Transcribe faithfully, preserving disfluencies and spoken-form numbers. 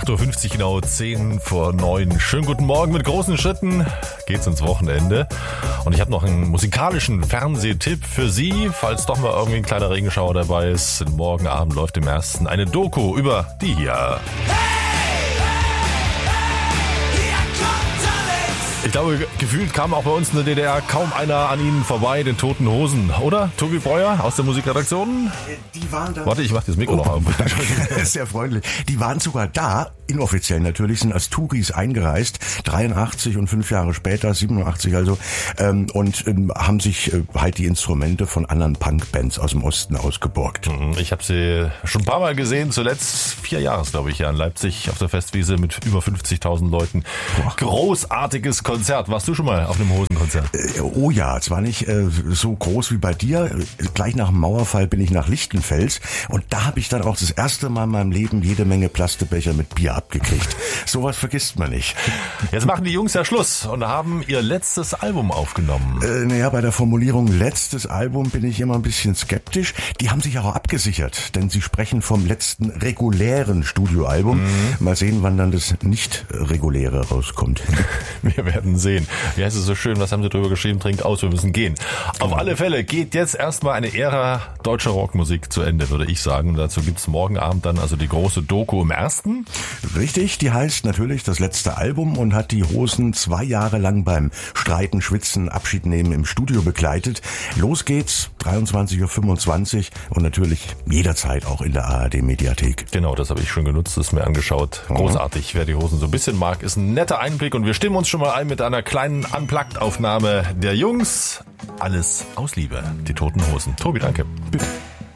acht Uhr fünfzig genau, zehn vor neun. Schönen guten Morgen, mit großen Schritten geht's ins Wochenende. Und ich habe noch einen musikalischen Fernsehtipp für Sie, falls doch mal irgendwie ein kleiner Regenschauer dabei ist. Morgen Abend läuft im ersten eine Doku über die hier. Ich glaube, gefühlt kam auch bei uns in der D D R kaum einer an Ihnen vorbei, den Toten Hosen, oder? Tobi Breuer aus der Musikredaktion? Die waren da. Warte, ich mach das Mikro oh, noch auf. Sehr freundlich. Die waren sogar da, inoffiziell natürlich, sind als Touris eingereist, dreiundachtzig und fünf Jahre später, siebenundachtzig also, ähm, und ähm, haben sich äh, halt die Instrumente von anderen Punkbands aus dem Osten ausgeborgt. Ich habe sie schon ein paar Mal gesehen, zuletzt vier Jahre, glaube ich, ja, in Leipzig auf der Festwiese mit über fünfzigtausend Leuten. Boah. Großartiges Konzert. Warst du schon mal auf einem Hosenkonzert? Äh, oh ja, zwar nicht äh, so groß wie bei dir. Gleich nach dem Mauerfall bin ich nach Lichtenfels und da habe ich dann auch das erste Mal in meinem Leben jede Menge Plastebecher mit Bier abgekriegt. Sowas vergisst man nicht. Jetzt machen die Jungs ja Schluss und haben ihr letztes Album aufgenommen. Äh, naja, bei der Formulierung letztes Album bin ich immer ein bisschen skeptisch. Die haben sich auch abgesichert, denn sie sprechen vom letzten regulären Studioalbum. Mhm. Mal sehen, wann dann das nicht reguläre rauskommt. Wir werden sehen. Wie heißt es so schön, was haben sie drüber geschrieben? Trinkt aus, wir müssen gehen. Auf alle Fälle geht jetzt erstmal eine Ära deutscher Rockmusik zu Ende, würde ich sagen. Und dazu gibt's morgen Abend dann also die große Doku im ersten. Richtig, die heißt natürlich das letzte Album und hat die Hosen zwei Jahre lang beim Streiten, Schwitzen, Abschied nehmen im Studio begleitet. Los geht's, dreiundzwanzig Uhr fünfundzwanzig und natürlich jederzeit auch in der A R D-Mediathek. Genau, das habe ich schon genutzt, das mir angeschaut. Großartig, wer die Hosen so ein bisschen mag, ist ein netter Einblick und wir stimmen uns schon mal ein mit einer kleinen Unplugged-Aufnahme der Jungs. Alles aus Liebe, die Toten Hosen. Tobi, danke. Bitte.